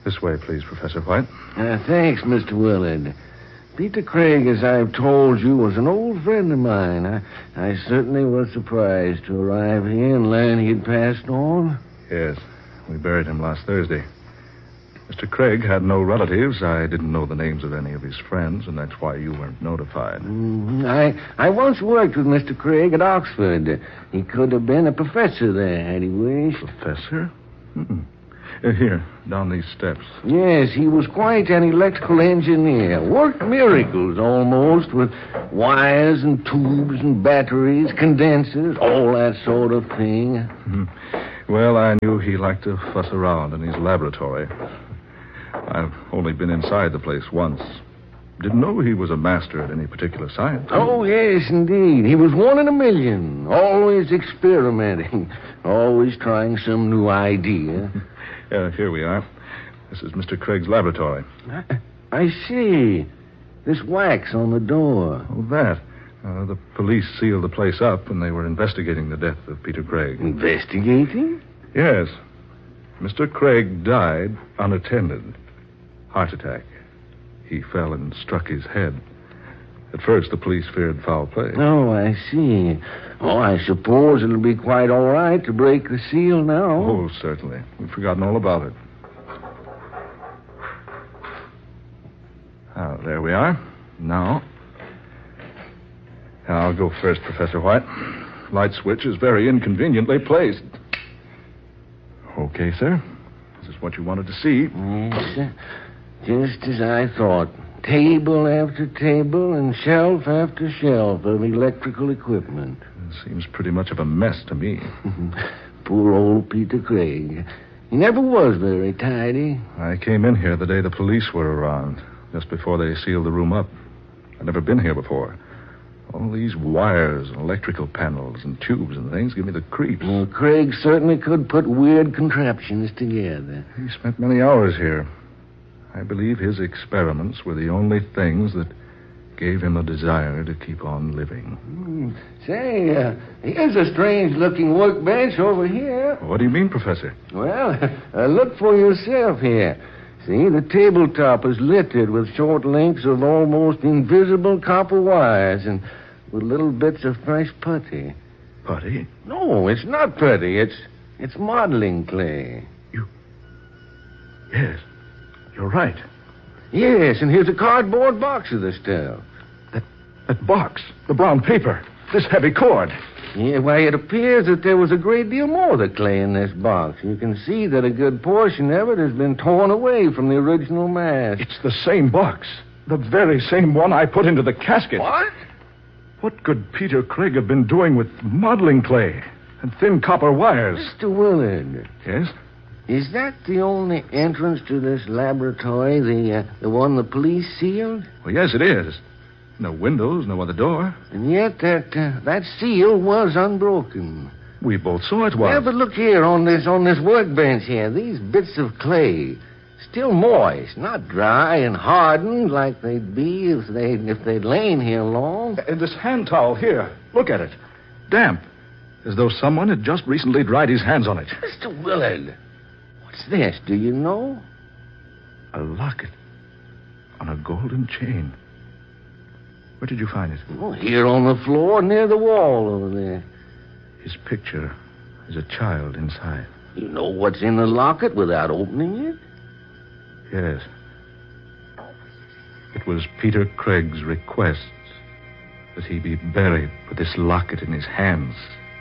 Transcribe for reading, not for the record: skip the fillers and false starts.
This way, please, Professor White. Thanks, Mr. Willard. Peter Craig, as I've told you, was an old friend of mine. I certainly was surprised to arrive here and learn he'd passed on. Yes, we buried him last Thursday. Mr. Craig had no relatives. I didn't know the names of any of his friends, and that's why you weren't notified. I once worked with Mr. Craig at Oxford. He could have been a professor there, had he wished. Professor? Here, down these steps. Yes, he was quite an electrical engineer. Worked miracles, almost, with wires and tubes and batteries, condensers, all that sort of thing. Well, I knew he liked to fuss around in his laboratory. I've only been inside the place once. Didn't know he was a master at any particular science. Oh, yes, indeed. He was one in a million. Always experimenting. Always trying some new idea. Here we are. This is Mr. Craig's laboratory. I see. This wax on the door. Oh, that. The police sealed the place up, and they were investigating the death of Peter Craig. Investigating? Yes. Mr. Craig died unattended. Heart attack. He fell and struck his head. At first, the police feared foul play. Oh, I see. Oh, I suppose it'll be quite all right to break the seal now. Oh, certainly. We've forgotten all about it. There we are. Now, I'll go first, Professor White. Light switch is very inconveniently placed. Okay, sir. This is what you wanted to see. Yes, sir. Just as I thought. Table after table and shelf after shelf of electrical equipment. It seems pretty much of a mess to me. Poor old Peter Craig. He never was very tidy. I came in here the day the police were around, just before they sealed the room up. I'd never been here before. All these wires and electrical panels and tubes and things give me the creeps. Well, Craig certainly could put weird contraptions together. He spent many hours here. I believe his experiments were the only things that gave him a desire to keep on living. Say, here's a strange-looking workbench over here. What do you mean, Professor? Well, look for yourself here. See, the tabletop is littered with short links of almost invisible copper wires and with little bits of fresh putty. Putty? No, it's not putty. It's modeling clay. Yes. You're right. Yes, and here's a cardboard box of the stuff. That box, the brown paper, this heavy cord. Yeah, why, it appears that there was a great deal more of the clay in this box. You can see that a good portion of it has been torn away from the original mass. It's the same box. The very same one I put into the casket. What? What could Peter Craig have been doing with modeling clay and thin copper wires? Mr. Willard. Yes? Is that the only entrance to this laboratory, the one the police sealed? Well, yes, it is. No windows, no other door. And yet that seal was unbroken. We both saw it was. Yeah, but look here on this workbench here. These bits of clay, still moist, not dry and hardened like they'd be if they'd lain here long. And this hand towel here, look at it. Damp, as though someone had just recently dried his hands on it. Mr. Willard. What's this, do you know? A locket on a golden chain. Where did you find it? Oh, here on the floor near the wall over there. His picture is a child inside. You know what's in the locket without opening it? Yes. It was Peter Craig's request that he be buried with this locket in his hands